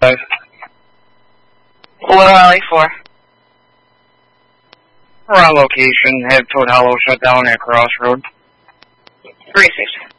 What Raleigh for? We're on location, head Toad Hollow, shut down at Crossroad. 3-6.